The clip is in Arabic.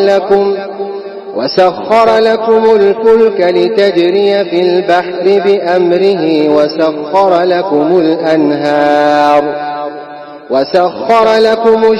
وسخر لكم الفلك لتجري في البحر بأمره وسخر لكم الأنهار وسخر لكم